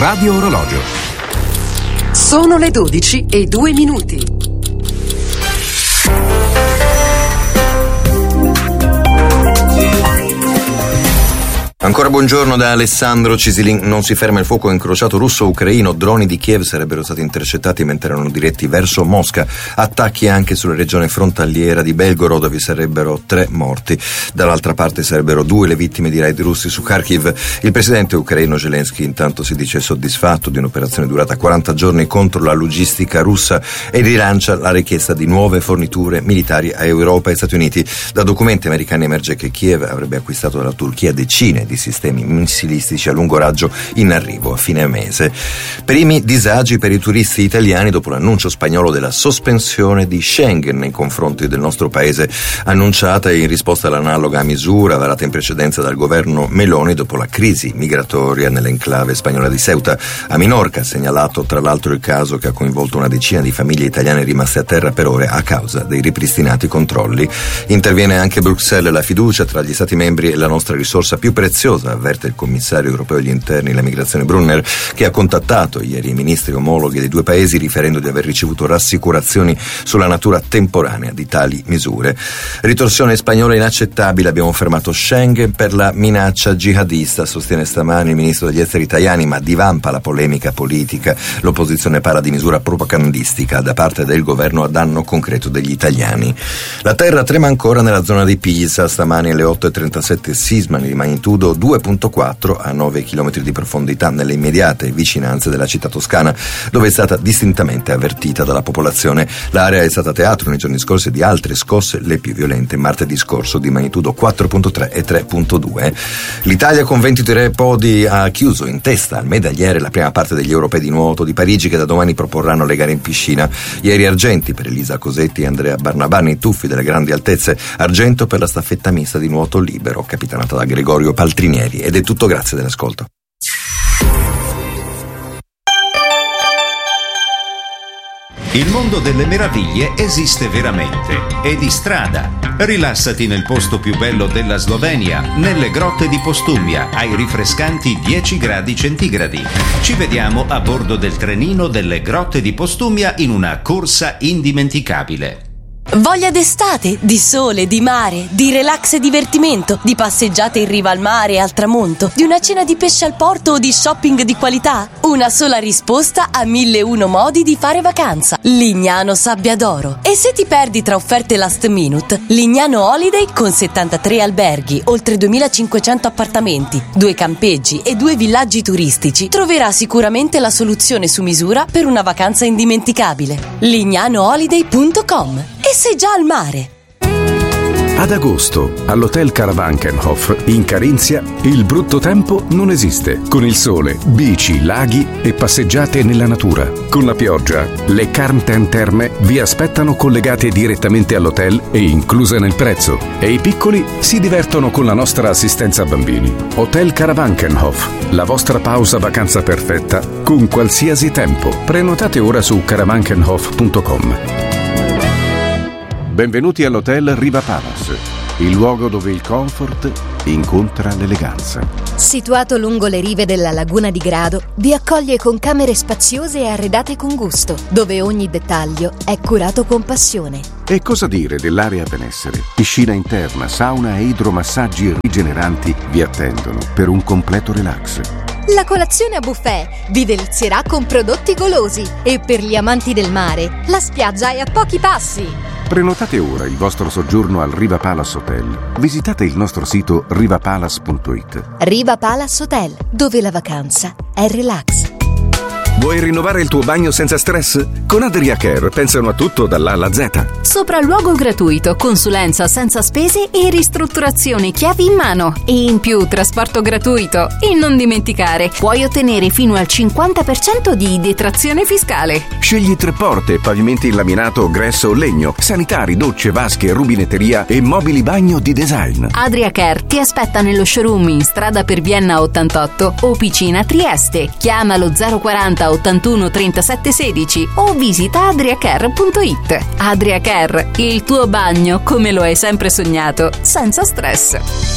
Radio Orologio. Sono le 12:02. Ancora buongiorno da Alessandro Cisilin. Non si ferma il fuoco incrociato russo-ucraino. Droni di Kiev sarebbero stati intercettati mentre erano diretti verso Mosca. Attacchi anche sulla regione frontaliera di Belgorod, vi sarebbero 3 morti. Dall'altra parte sarebbero 2 le vittime di raid russi su Kharkiv. Il presidente ucraino Zelensky intanto si dice soddisfatto di un'operazione durata 40 giorni contro la logistica russa e rilancia la richiesta di nuove forniture militari a Europa e Stati Uniti. Da documenti americani emerge che Kiev avrebbe acquistato dalla Turchia decine di sistemi missilistici a lungo raggio in arrivo a fine mese. Primi disagi per i turisti italiani dopo l'annuncio spagnolo della sospensione di Schengen nei confronti del nostro paese, annunciata in risposta all'analoga misura varata in precedenza dal governo Meloni dopo la crisi migratoria nell'enclave spagnola di Ceuta. A Minorca, segnalato tra l'altro il caso che ha coinvolto una decina di famiglie italiane rimaste a terra per ore a causa dei ripristinati controlli. Interviene anche Bruxelles, la fiducia tra gli Stati membri è la nostra risorsa più preziosa, avverte il commissario europeo agli interni e la migrazione Brunner, che ha contattato ieri i ministri omologhi dei 2 paesi riferendo di aver ricevuto rassicurazioni sulla natura temporanea di tali misure. Ritorsione spagnola inaccettabile, abbiamo fermato Schengen per la minaccia jihadista, sostiene stamani il ministro degli esteri Tajani, ma divampa la polemica politica. L'opposizione parla di misura propagandistica da parte del governo a danno concreto degli italiani. La terra trema ancora nella zona di Pisa, stamani alle 8:37 sisma di magnitudo 2.4 a 9 km di profondità nelle immediate vicinanze della città toscana, dove è stata distintamente avvertita dalla popolazione. L'area è stata teatro nei giorni scorsi di altre scosse, le più violente martedì scorso di magnitudo 4.3 e 3.2. L'Italia con 23 podi ha chiuso in testa al medagliere la prima parte degli europei di nuoto di Parigi, che da domani proporranno le gare in piscina. Ieri argenti per Elisa Cosetti e Andrea Barnabà nei tuffi delle grandi altezze, argento per la staffetta mista di nuoto libero capitanata da Gregorio Paltrinieri. Ed è tutto, grazie dell'ascolto. Il mondo delle meraviglie esiste veramente. È di strada. Rilassati nel posto più bello della Slovenia, nelle grotte di Postumia, ai rinfrescanti 10 gradi centigradi. Ci vediamo a bordo del trenino delle grotte di Postumia in una corsa indimenticabile. Voglia d'estate, di sole, di mare, di relax e divertimento, di passeggiate in riva al mare e al tramonto, di una cena di pesce al porto o di shopping di qualità? Una sola risposta a 1001 modi di fare vacanza. Lignano Sabbia d'Oro. E se ti perdi tra offerte last minute, Lignano Holiday con 73 alberghi, oltre 2500 appartamenti, 2 campeggi e 2 villaggi turistici troverà sicuramente la soluzione su misura per una vacanza indimenticabile. lignanoholiday.com. E sei già al mare. Ad agosto, all'Hotel Caravankenhof in Carinzia, il brutto tempo non esiste. Con il sole, bici, laghi e passeggiate nella natura. Con la pioggia, le Carmten Terme vi aspettano collegate direttamente all'hotel e incluse nel prezzo. E i piccoli si divertono con la nostra assistenza bambini. Hotel Caravankenhof, la vostra pausa vacanza perfetta con qualsiasi tempo. Prenotate ora su caravankenhof.com. Benvenuti all'Hotel Riva Palace, il luogo dove il comfort incontra l'eleganza. Situato lungo le rive della laguna di Grado, vi accoglie con camere spaziose e arredate con gusto, dove ogni dettaglio è curato con passione. E cosa dire dell'area benessere? Piscina interna, sauna e idromassaggi rigeneranti vi attendono per un completo relax. La colazione a buffet vi delizierà con prodotti golosi e per gli amanti del mare, la spiaggia è a pochi passi. Prenotate ora il vostro soggiorno al Riva Palace Hotel. Visitate il nostro sito rivapalace.it. Riva Palace Hotel, dove la vacanza è relax. Vuoi rinnovare il tuo bagno senza stress? Con Adria Care pensano a tutto dall'A alla Z. Sopralluogo gratuito, consulenza senza spese e ristrutturazioni chiavi in mano. E in più trasporto gratuito. E non dimenticare, puoi ottenere fino al 50% di detrazione fiscale. Scegli 3 porte, pavimenti in laminato, gresso o legno, sanitari, docce, vasche, rubinetteria e mobili bagno di design. Adria Care ti aspetta nello showroom in strada per Vienna 88 o Picina Trieste. Chiamalo 040 81 37 16 o visita adriacare.it. Adria Care, il tuo bagno come lo hai sempre sognato, senza stress.